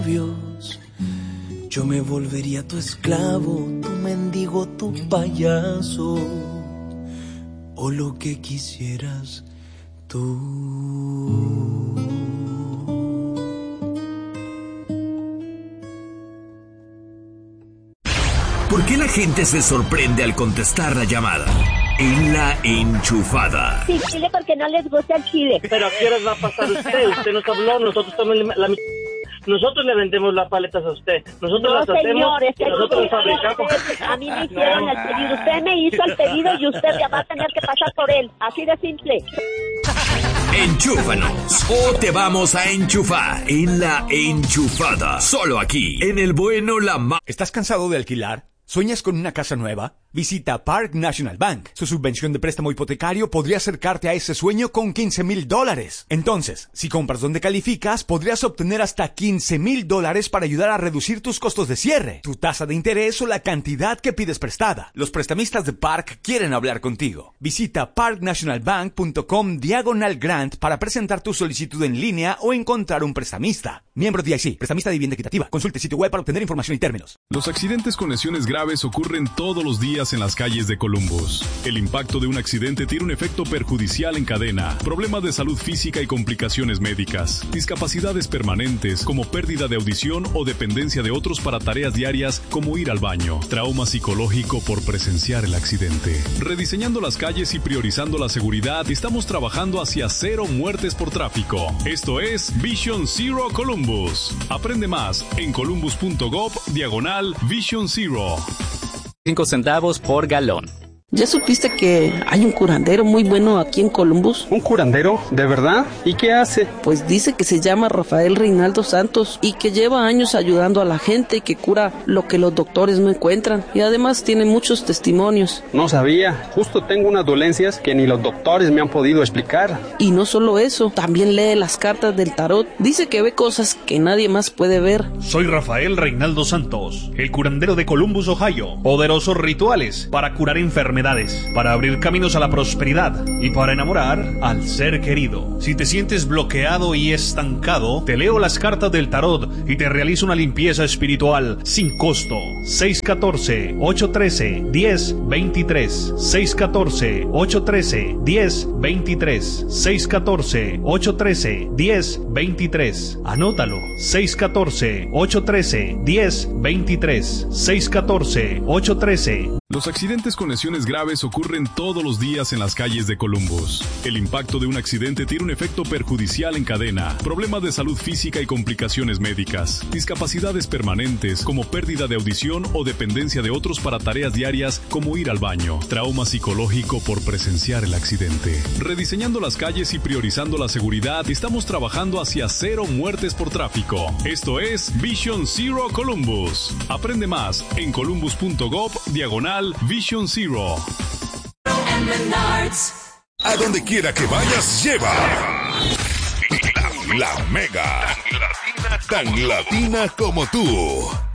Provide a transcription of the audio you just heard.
Yo me volvería tu esclavo, tu mendigo, tu payaso, o lo que quisieras tú. ¿Por qué la gente se sorprende al contestar la llamada? En La Enchufada. Sí, chile porque no les gusta el chile. Pero ¿a qué horas va a pasar usted? Usted nos habló, nosotros nosotros le vendemos las paletas a usted. Nosotros las hacemos, nosotros las fabricamos. A mí me hicieron el pedido. Usted me hizo el pedido y usted ya va a tener que pasar por él. Así de simple. Enchúfanos o te vamos a enchufar en La Enchufada. Solo aquí, en el bueno, la mala. ¿Estás cansado de alquilar? ¿Sueñas con una casa nueva? Visita Park National Bank. Su subvención de préstamo hipotecario podría acercarte a ese sueño con $15,000. Entonces, si compras donde calificas, podrías obtener hasta $15,000 para ayudar a reducir tus costos de cierre, tu tasa de interés o la cantidad que pides prestada. Los prestamistas de Park quieren hablar contigo. Visita parknationalbank.com/grant para presentar tu solicitud en línea o encontrar un prestamista. Miembro DIC, prestamista de vivienda equitativa. Consulte el sitio web para obtener información y términos. Los accidentes con lesiones graves ocurren todos los días en las calles de Columbus. El impacto de un accidente tiene un efecto perjudicial en cadena, problemas de salud física y complicaciones médicas, discapacidades permanentes como pérdida de audición o dependencia de otros para tareas diarias como ir al baño, trauma psicológico por presenciar el accidente. Rediseñando las calles y priorizando la seguridad, estamos trabajando hacia 0 muertes por tráfico. Esto es Vision Zero Columbus. Aprende más en columbus.gov/Vision Zero. 5 centavos por galón. ¿Ya supiste que hay un curandero muy bueno aquí en Columbus? ¿Un curandero? ¿De verdad? ¿Y qué hace? Pues dice que se llama Rafael Reinaldo Santos y que lleva años ayudando a la gente y que cura lo que los doctores no encuentran. Y además tiene muchos testimonios. No sabía. Justo tengo unas dolencias que ni los doctores me han podido explicar. Y no solo eso, también lee las cartas del tarot. Dice que ve cosas que nadie más puede ver. Soy Rafael Reinaldo Santos, el curandero de Columbus, Ohio. Poderosos rituales para curar enfermedades, para abrir caminos a la prosperidad y para enamorar al ser querido. Si te sientes bloqueado y estancado, te leo las cartas del tarot y te realizo una limpieza espiritual sin costo. 614-813-1023. 614-813-1023. 614-813-1023. Anótalo. 614-813-1023. 614-813. Los accidentes con lesiones graves ocurren todos los días en las calles de Columbus. El impacto de un accidente tiene un efecto perjudicial en cadena, problemas de salud física y complicaciones médicas, discapacidades permanentes como pérdida de audición o dependencia de otros para tareas diarias como ir al baño, trauma psicológico por presenciar el accidente. Rediseñando las calles y priorizando la seguridad, estamos trabajando hacia 0 muertes por tráfico. Esto es Vision Zero Columbus. Aprende más en columbus.gov/Vision Zero. A donde quiera que vayas, lleva la Mega, tan latina como tú.